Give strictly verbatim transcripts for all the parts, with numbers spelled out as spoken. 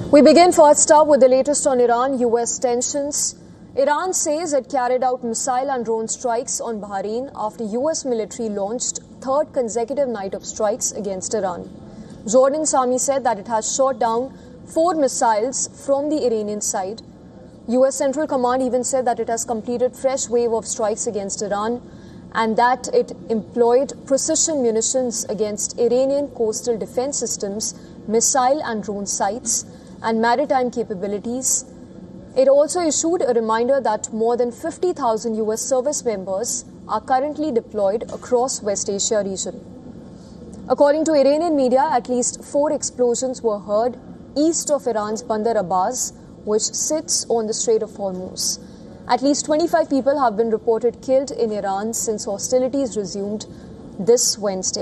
We begin first up with the latest on Iran-U S tensions. Iran says it carried out missile and drone strikes on Bahrain after U S military launched third consecutive night of strikes against Iran. Jordan's army said that it has shot down four missiles from the Iranian side. U S Central Command even said that it has completed fresh wave of strikes against Iran and that it employed precision munitions against Iranian coastal defense systems, missile and drone sites, and maritime capabilities. It also issued a reminder that more than fifty thousand U S service members are currently deployed across West Asia region. According to Iranian media, at least four explosions were heard east of Iran's Bandar Abbas, which sits on the Strait of Hormuz. At least twenty-five people have been reported killed in Iran since hostilities resumed this Wednesday.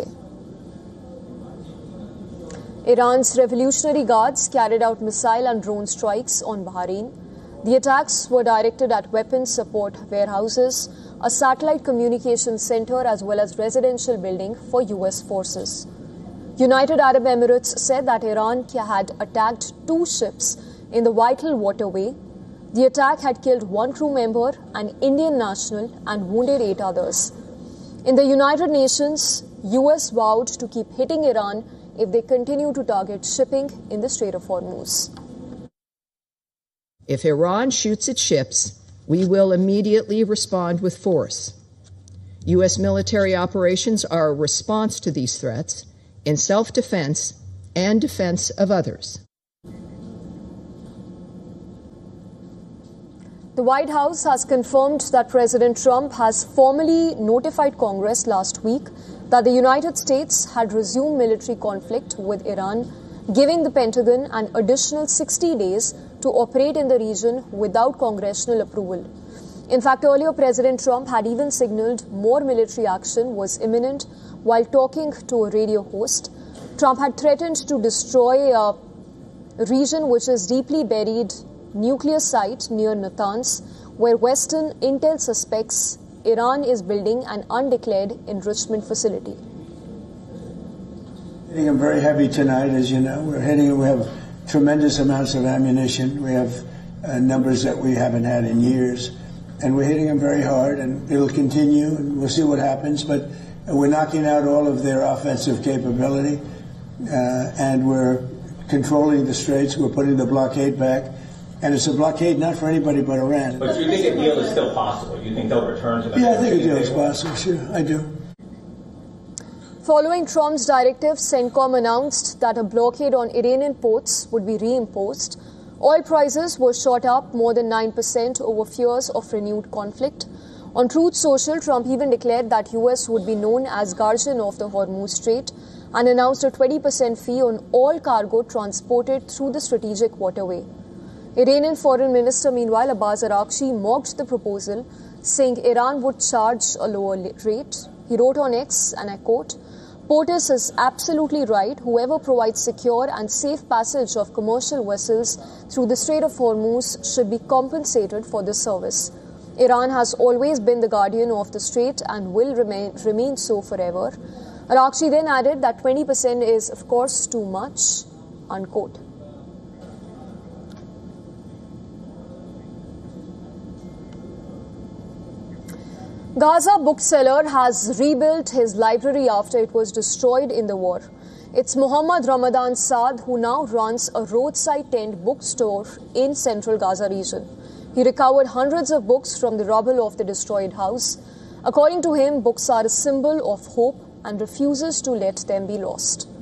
Iran's Revolutionary Guards carried out missile and drone strikes on Bahrain. The attacks were directed at weapons support warehouses, a satellite communications center, as well as residential building for U S forces. United Arab Emirates said that Iran had attacked two ships in the vital waterway. The attack had killed one crew member, an Indian national, and wounded eight others. In the United Nations, U S vowed to keep hitting Iran if they continue to target shipping in the Strait of Hormuz. If Iran shoots its ships, we will immediately respond with force. U S military operations are a response to these threats in self-defense and defense of others. The White House has confirmed that President Trump has formally notified Congress last week that the United States had resumed military conflict with Iran, giving the Pentagon an additional sixty days to operate in the region without congressional approval. In fact, earlier President Trump had even signaled more military action was imminent while talking to a radio host. Trump had threatened to destroy a region which is deeply buried nuclear site near Natanz, where Western intel suspects Iran is building an undeclared enrichment facility. I'm very happy tonight, as you know. We're heading, we have tremendous amounts of ammunition. We have uh, numbers that we haven't had in years. And we're hitting them very hard, and it'll continue, and we'll see what happens. But we're knocking out all of their offensive capability, uh, and we're controlling the straits. We're putting the blockade back. And it's a blockade not for anybody but Iran. But you think a deal is still possible? You think they'll return to the... Yeah, I think a deal is possible, sure, I do. Following Trump's directive, CENTCOM announced that a blockade on Iranian ports would be reimposed. Oil prices were shot up more than nine percent over fears of renewed conflict. On Truth Social, Trump even declared that U S would be known as guardian of the Hormuz Strait and announced a twenty percent fee on all cargo transported through the strategic waterway. Iranian Foreign Minister, meanwhile, Abbas Araghchi, mocked the proposal, saying Iran would charge a lower rate. He wrote on X, and I quote, "POTUS is absolutely right. Whoever provides secure and safe passage of commercial vessels through the Strait of Hormuz should be compensated for this service. Iran has always been the guardian of the strait and will remain, remain so forever." Araghchi then added that twenty percent is, of course, too much, unquote. Gaza bookseller has rebuilt his library after it was destroyed in the war. It's Muhammad Ramadan Saad, who now runs a roadside tent bookstore in central Gaza region. He recovered hundreds of books from the rubble of the destroyed house. According to him, books are a symbol of hope and refuses to let them be lost.